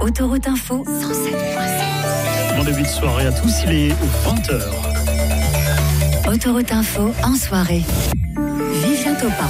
Autoroute Info 107.7. Bon début de soirée à tous, il est 20h. Autoroute Info en soirée. Vivien Topa.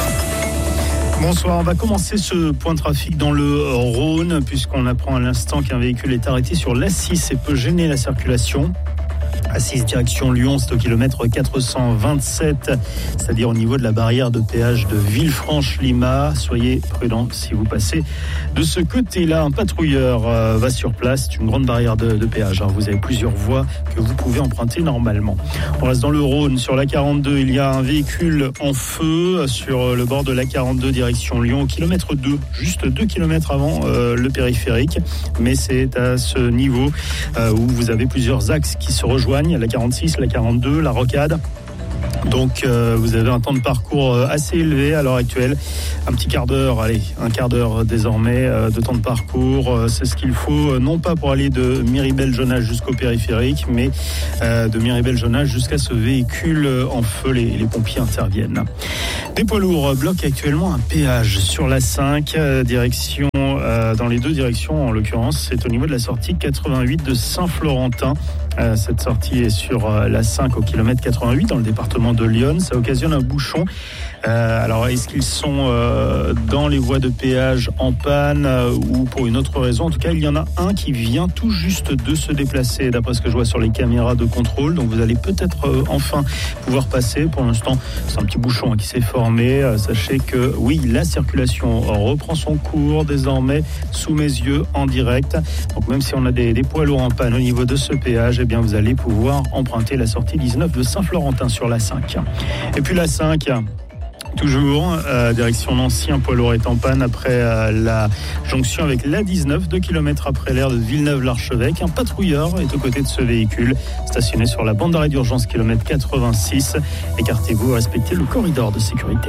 Bonsoir, on va commencer ce point de trafic dans le Rhône, puisqu'on apprend à l'instant qu'un véhicule est arrêté sur l'A6 et peut gêner la circulation. A6 direction Lyon, c'est au kilomètre 427, c'est-à-dire au niveau de la barrière de péage de Villefranche-Lima. Soyez prudents si vous passez de ce côté-là. Un patrouilleur va sur place, c'est une grande barrière de péage. Vous avez plusieurs voies que vous pouvez emprunter normalement. On reste dans le Rhône, sur la 42, il y a un véhicule en feu sur le bord de la 42 direction Lyon, au kilomètre 2, juste 2 kilomètres avant le périphérique. Mais c'est à ce niveau où vous avez plusieurs axes qui se rejoignent. La 46, la 42, la rocade. Donc vous avez un temps de parcours assez élevé à l'heure actuelle. Un petit quart d'heure, un quart d'heure désormais de temps de parcours. C'est ce qu'il faut, non pas pour aller de Miribel-Jonage jusqu'au périphérique, mais de Miribel-Jonage jusqu'à ce véhicule en feu. Les pompiers interviennent. Des poids lourds bloquent actuellement un péage sur la 5, direction, dans les deux directions en l'occurrence. C'est au niveau de la sortie 88 de Saint-Florentin. Cette sortie est sur la 5 au kilomètre 88 dans le département de l'Yonne. Ça occasionne un bouchon. Alors, est-ce qu'ils sont dans les voies de péage en panne ou pour une autre raison? En tout cas, il y en a un qui vient tout juste de se déplacer, d'après ce que je vois sur les caméras de contrôle. Donc, vous allez peut-être enfin pouvoir passer. Pour l'instant, c'est un petit bouchon qui s'est formé. Sachez que, oui, la circulation reprend son cours désormais sous mes yeux en direct. Donc, même si on a des poids lourds en panne au niveau de ce péage, eh bien, vous allez pouvoir emprunter la sortie 19 de Saint-Florentin sur la 5. Et puis la 5... toujours, direction Nancy, un poids lourd est en panne après la jonction avec l'A19, 2 km après l'aire de Villeneuve-l'Archevêque. Un patrouilleur est aux côtés de ce véhicule, stationné sur la bande d'arrêt d'urgence kilomètre 86. Écartez-vous, respectez le corridor de sécurité.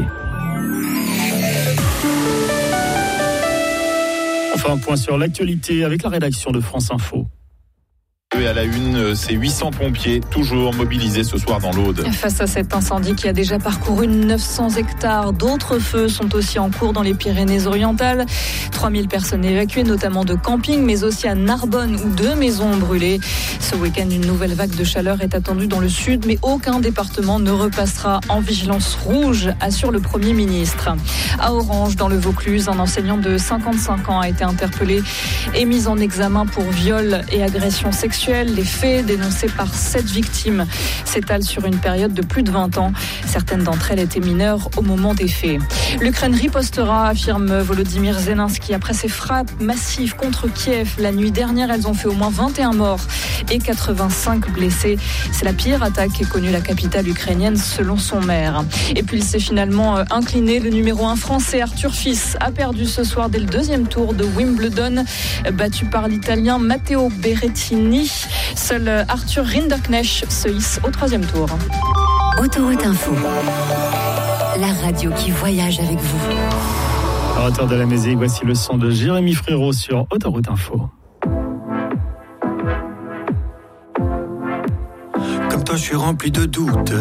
Enfin, un point sur l'actualité avec la rédaction de France Info. Et à la une, c'est 800 pompiers toujours mobilisés ce soir dans l'Aude. Face à cet incendie qui a déjà parcouru 900 hectares, d'autres feux sont aussi en cours dans les Pyrénées-Orientales. 3000 personnes évacuées, notamment de camping, mais aussi à Narbonne où 2 maisons ont brûlé. Ce week-end, une nouvelle vague de chaleur est attendue dans le sud, mais aucun département ne repassera en vigilance rouge, assure le Premier ministre. À Orange, dans le Vaucluse, un enseignant de 55 ans a été interpellé et mis en examen pour viol et agression sexuelle. Les faits dénoncés par 7 victimes s'étalent sur une période de plus de 20 ans. Certaines d'entre elles étaient mineures au moment des faits. L'Ukraine ripostera, affirme Volodymyr Zelensky, après ses frappes massives contre Kiev. La nuit dernière, elles ont fait au moins 21 morts et 85 blessés. C'est la pire attaque qu'ait connue la capitale ukrainienne selon son maire. Et puis il s'est finalement incliné. Le numéro 1 français, Arthur Fils, a perdu ce soir dès le 2e tour de Wimbledon, battu par l'Italien Matteo Berrettini. Seul Arthur Rinderknecht se hisse au 3e tour. Autoroute Info, la radio qui voyage avec vous. À hauteur de la Mézée, voici le son de Jérémy Frérot sur Autoroute Info. Comme toi, je suis rempli de doutes.